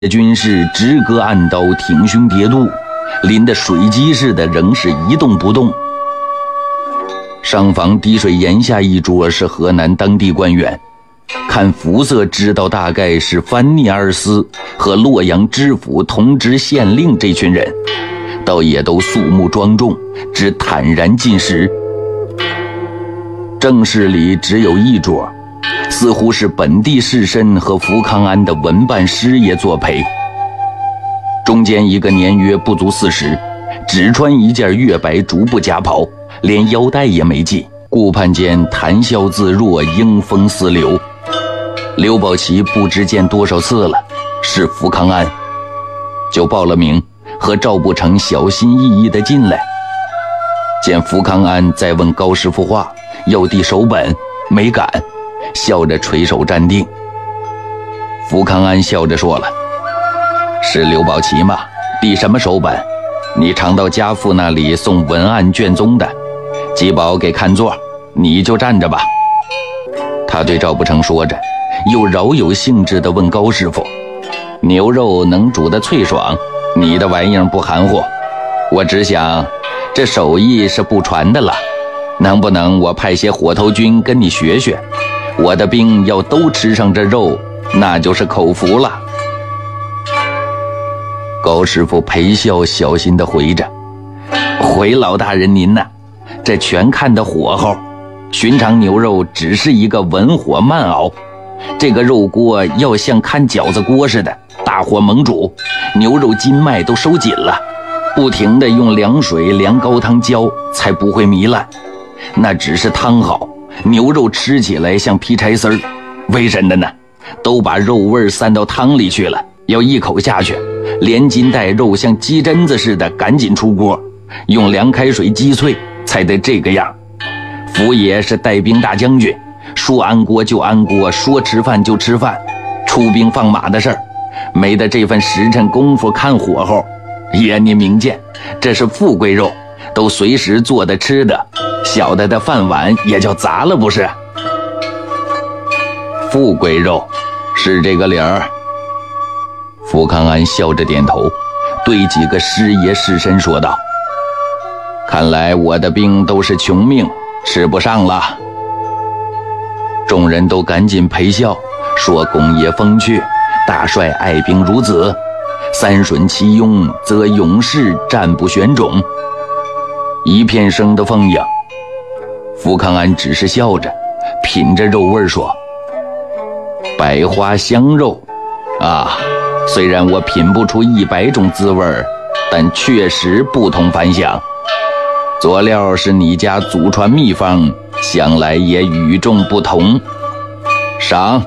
军士直戈暗刀，挺胸叠肚，淋得水鸡似的，仍是一动不动。上房滴水檐下一桌是河南当地官员，看肤色知道大概是藩聂二司和洛阳知府同知县令这群人，倒也都肃穆庄重，只坦然进食。正室里只有一桌，似乎是本地士绅和福康安的文办师爷作陪。中间一个年约不足40，只穿一件月白竹布夹袍，连腰带也没系，顾盼间谈笑自若，英风似流。刘宝奇不知见多少次了，是福康安，就报了名，和赵不成小心翼翼地进来。见福康安在问高师傅话，要递手本，没敢，笑着垂手站定。福康安笑着说了：“是刘宝奇吗？递什么手本？你常到家父那里送文案卷宗的，吉宝给看座，你就站着吧。”他对赵不成说着，又饶有兴致地问高师傅：“牛肉能煮得脆爽，你的玩意儿不含糊，我只想这手艺是不传的了，能不能我派些火头军跟你学学？我的兵要都吃上这肉，那就是口福了。”高师傅陪笑小心地回着：“回老大人您呐，这全看得火候，寻常牛肉只是一个文火慢熬，这个肉锅要像看饺子锅似的，大火猛煮，牛肉筋脉都收紧了，不停地用凉水凉高汤浇，才不会糜烂。那只是汤好，牛肉吃起来像劈柴丝儿，为什么呢？都把肉味散到汤里去了，要一口下去，连筋带肉像鸡胗子似的赶紧出锅，用凉开水击碎，才得这个样。福爷是带兵大将军，说安锅就安锅，说吃饭就吃饭，出兵放马的事儿，没得这份时辰功夫看火候。爷您明鉴，这是富贵肉，都随时做的吃的，小的饭碗也叫砸了不是？富贵肉是这个理儿。福康安笑着点头，对几个师爷士绅说道：“看来我的兵都是穷命，吃不上了。”众人都赶紧陪笑，说公爷风趣，大帅爱兵如子，三顺其庸，则勇士战不选种。一片声的奉迎。福康安只是笑着，品着肉味说：“百花香肉啊，虽然我品不出100种滋味，但确实不同凡响。佐料是你家祖传秘方，想来也与众不同。赏。”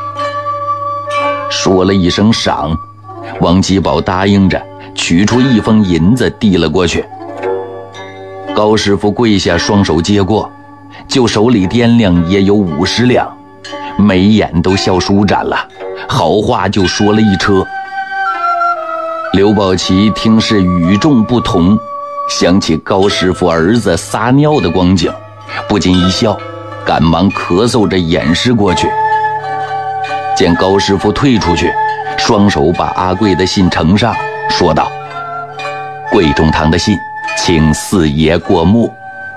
说了一声赏，王吉宝答应着，取出1封银子递了过去。高师傅跪下，双手接过，就手里掂量也有50两，眉眼都笑舒展了，好话就说了一车。刘宝奇听是与众不同，想起高师傅儿子撒尿的光景，不禁一笑，赶忙咳嗽着掩饰过去。见高师傅退出去，双手把阿贵的信呈上，说道：“贵中堂的信，请四爷过目。”